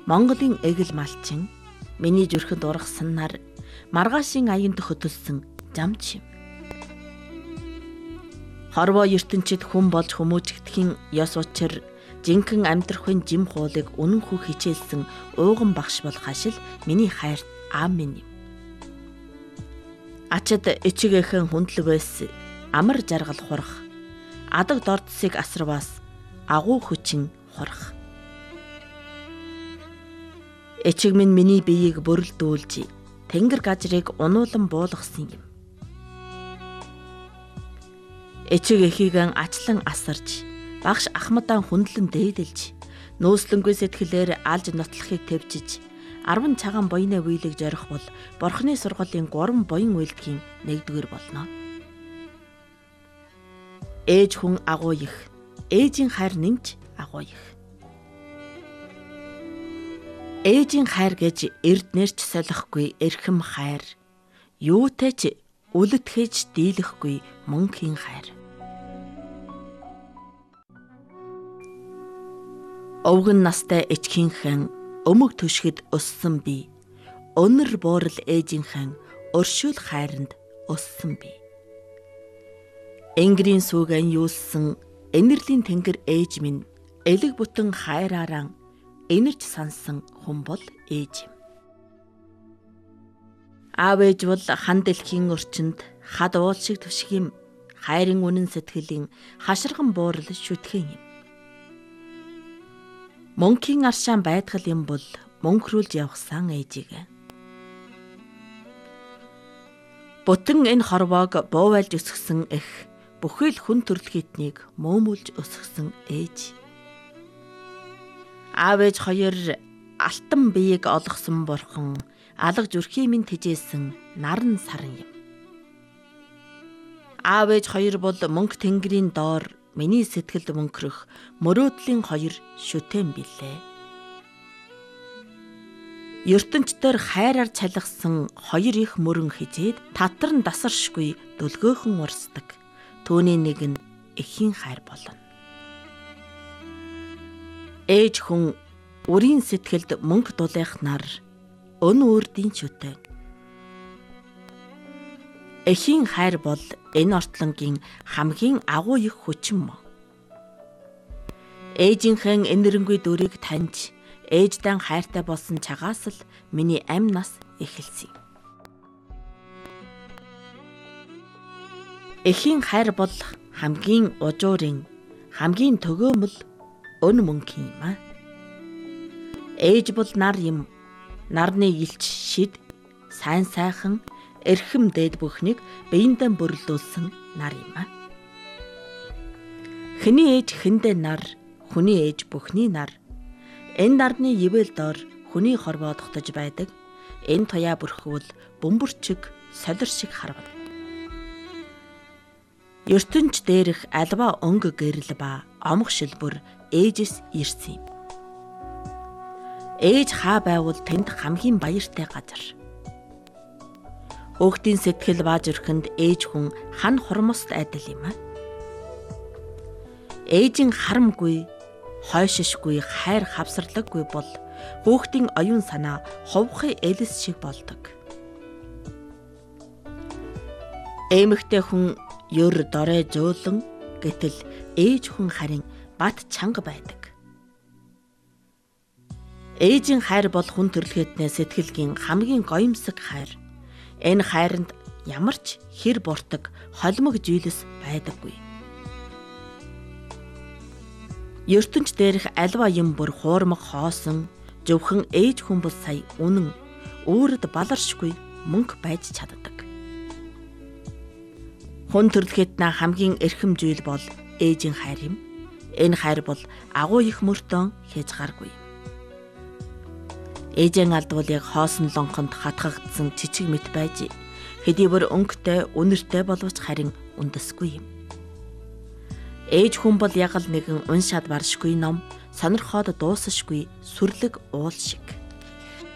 Монголын эгэл малчин, миний зүрхэнд ургасан нар, маргаашийн аянд хөдөлсөн зам чим. Хорвоо ертөнцид хүн болж хүмүүжигдэхийн ёс учир жинхэнэ амьдрахын жим хуулийг үнэн хүү хичээлсэн ууган багш бол хашил миний хайрт аав минь юм. Ачид ичигэхэн хүндлвэс амар жаргал хурах, адаг дордсыг асарваас агуу хүчин хурах. Ичиг минь миний биеийг бүрэлдүүлж тэнгэр газрыг унуулан буулгасан юм. Ичиг эхийгэн ачлан асарж, багш ахмадаа хүндлэн дээдэлж, нөөслөнгүй сэтгэлээр алж нотлохыг төвжиж, 10 цагаан буйны үеийг зорих бол Бурхны сургуулийн 3 буян үйлдэхийн 1-р болно. Ээж хүн агуу их, ээжийн хайр нэмж агуу их. Ээжийн хайр гэж эрднэрч солихгүй эрхэм хайр, юутай ч үлдэхэж дийлэхгүй мөнхийн хайр. Өвгөн настай ичхийнхэн өмг төшгөд өссөн би, өнөр буурал ээжийнхэн өршөөл хайранд өссөн би. Энгэрийн сүгэн юулсан энерлийн тэнгэр ээж минь, элэг бүтэн хайраараа энерж сансан хүн бол ээж юм. Аав ээж бол хан дэлхийн орчинд хад уул шиг түшгийм, хайрын үнэн сэтгэлийн хаширган буурал шүтхэн юм. Мөнхийн аршаан байтгал юм бол мөнхрүүлж явсан ээжийг. Бүтэн энэ хорвоог буувайлж өсгсөн эх, бүхэл хүн төрөлхитнийг мөөмүүлж өсгсөн ээж. Аав ээж хоёр алтан биеийг олгосон бурхан, алга зүрхий минь тижээсэн наран саран юм. Аав ээж хоёр бол мөнх тэнгэрийн доор миний сэтгэлд мөнхрөх мөрөөдлийн хоёр шүтэн билээ. ертөнцдөр хайраар цалгасан хоёр их мөрөн хижээд татар нь дасаршгүй дөлгөөхөн урсдаг. Түүний нэг нь эхийн хайр болно. Ээж хүн үрийн сэтгэлд мөнгө дулаах нар өн үрдийн шүтэн. Эхийн хайр бол энэ ортлонгийн хамгийн агуу их хүчин мөн. Ээжийнхэн энэрэнгүй дүрийг таньж, ээждэн хайртай болсон цагаас л миний амь нас эхэлсэн. Эхийн хайр бол хамгийн ужуурын, хамгийн төгөөмөл өн мөнхийн юм аа. Ээж бол нар юм, нарны илч шид, сайн сайхан, эрхэм дээд бүхнийг биендээ бүрэлдүүлсэн нар юм аа. Хэний ээж хэндээ нар, хүний ээж бүхний нар. Энэ нарны ивэл дор хүний хорвоо тогтож байдаг. Энэ туяа бүрхвэл бөмбөрчиг, солир шиг харвал. ертөнц дээрх альва өнгө гэрэл ба омх шилбэр ээжэс ирсэн юм. Ээж хаа байвал тэнд хамгийн баяртай газар. Хүүхдийн сэтгэл ба зүрхэнд ээж хүн хан хормост адил юм аа. Ээжийн харамгүй, хойшишгүй, хайр хавсарлаггүй бол хүүхдийн оюун санаа ховхын элэс шиг болдог. Эмэгтэй хүн ёр дорой зөөлөн, гэтэл ээж хүн харин бат чанга байдаг. Ээжийн хайр бол хүн төрөлхтний сэтгэлгийн хамгийн гоёмсог хайр. Энэ хайранд ямар ч хэр буртаг, холимог зүйлс байдаггүй. ертөнц дээрх альва юм бүр хуурмаг хоосон, зөвхөн ээж хүн бол сая үнэн, үүрд баларшгүй мөнгө байж чаддаг. Хүн төрөлхтний хамгийн эрхэм зүйл бол ээжийн хайр юм. Энэ хайр бол агуу их мөртөө хязгааргүй. Ээжийн алдвал яг хоосон лонхонд хатгагдсан цэцэг мэт байж, хэдий бүр өнгөтэй, үнэртэй боловч харин үндэсгүй юм. Ээж хүн бол яг л нэгэн уншаад баршгүй ном, сонирхоод дуусашгүй сүрлэг уул шиг.